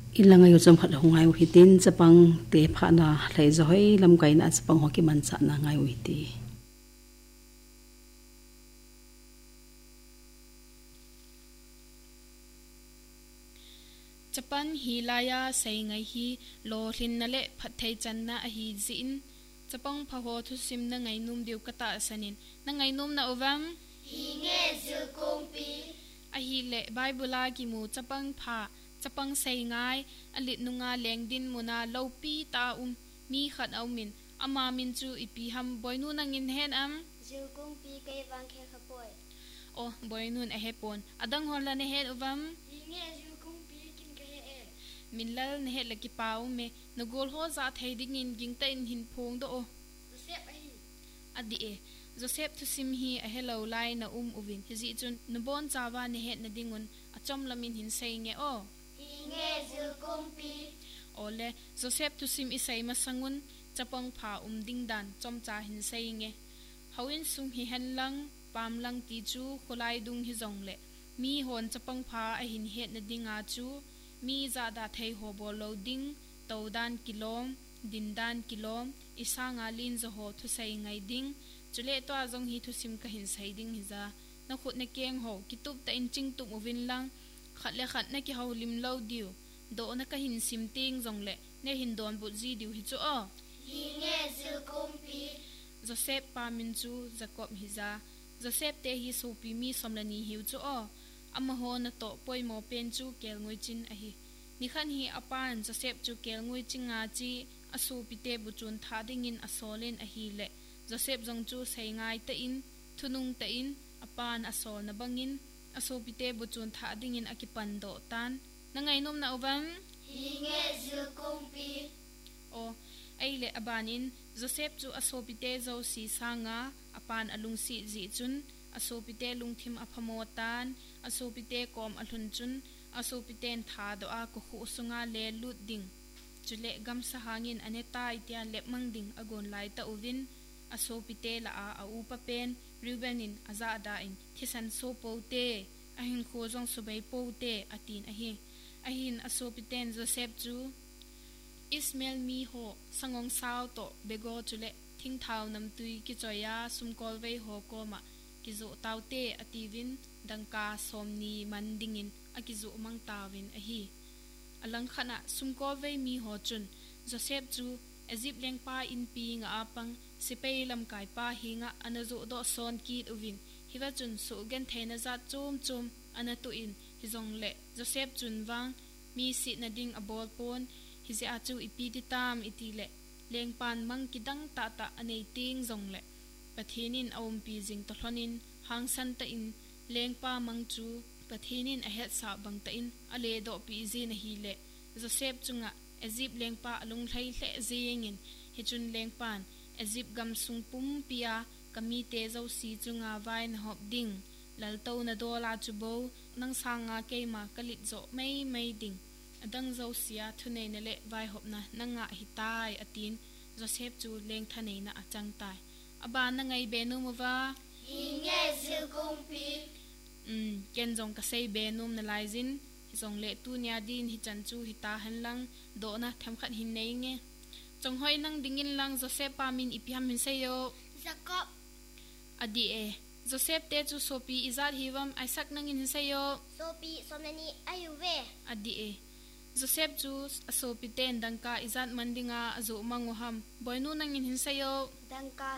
ilangai yo chom khat hongai hitin chapang te phana hlei zo hoi lam kaina chapang hoki man cha na ngai uiti Japan hilaya sei ngai hi lo hlin na le phathei channa a hi zin chapang phaho thu sim na ngai num diu kata sanin na ngai num na ovam hi nge zu kong pi a hi le bible ki mu chapang pha chapang sei ngai alit nunga lengdin muna lopi ta mi khat aumin ama min chu ipi ham boinu nangin hen am zu kong pi kai wang khe khapoi o boinun a hepon adang hola ne het ovam hi nge zu kong pi kin ka he e minlal ne het laki pau me nagol ho za thei ding in ging ta in hin phong do o Joseph a hi adi e Joseph thu sim hi a hello lai na uvin hizi chun nubon chawa ne het na dingun achom lamin hin sei nge o hi nge zu kong pi ole Joseph thu sim isai masangun chapang pha ding dan chom cha hin sei nge hawin sung hi han lang pam lang ti chu kholai dung hi zong le mi hon chapang pha a hin het na dinga chu mi za da thei ho bo lo ding to dan kilom din dan kilom isanga lin zo ho thu sei ngai ding chule to azong hi thu sim ka hin sei ding hi za na khut na keng ho kitup ta in ching tum ovin lang khat le khat na ki ho lim lo diu do na ka hin sim ting zong le ne hin don bu ji diu hi chu o hi nge zu kong pi Joseph pa min chu Jacob hi za Joseph te hi so pi mi somlani hiu chu o ama ho na to poi mo pen chu kel ngoi chin a hi ni khan hi apan Joseph chu kel ngoi chinga chi asu pi te bu chun tha ding in asolen a hi le Joseph jong chu sei ngai ta in thunung ta in apan asol na bangin asu pi te bu chun tha ding in akipan do tan na ngai nom na ovam hi nge zu kong pi o ai le abanin Joseph chu aso pi te zo si sanga apan alung si ji chun aso pi te lungthim aphamotan aso pi te kom alhun chun aso pi ten tha do a ko khu sunga le lut ding chule gam sa hangin aneta itia lepmang ding agon lai ta uvin aso pi te la a u pa pen Reubenin aza da in thisan so pote ahin kho jong subai pote atin ahin aso pi ten Joseph chu Ismail mi ho sangong sao to bego chule thing thau nam tui ki choya sumkol vei ho ko ma ki zo taute ativin dangka somni mandingin akizu mang tawin ahi alang khana sumkol vei mi ho chun Joseph chu Egypt lengpa in pi nga apang sipei lam kai pa hinga anazu do son ki uvin hiwa chun su gen thena za chum anatu in hizong le Joseph chun wang mi si na ding abol pon hizi achu ipi ti tam iti le lengpan mang kidang ta anei ting zong le pathinin awm pi jing to hlonin hangsan ta in lengpa mang chu pathinin a het sa bang ta in ale do pi ji na hi le Joseph chunga Egypt lengpa alung thlai hle zingin hi chun lengpan Egypt gam sung pum pia kami te zo si chunga vain hop ding lalto na dola chu bo nang sanga keima kalit zo mai ding adang zo sia thunei na le vai hop na nanga hitai atin Joseph chu leng thanei na achang tai aba na ngai benum wa hi nge zu kong pi ken jong ka sei benum na laizin zong le tu nya din hi chan chu hi ta han lang do na tham khat hin nei nge chong hoi nang dingin lang Joseph pa min ipiam min seyo Jacob adi e Joseph te chu sopi izat hiwam Isaac nang in seyo sopi somnani ayuwe adi e Joseph chu aso pi ten dangka izat mandinga azu manguham boinu nang in seyo dangka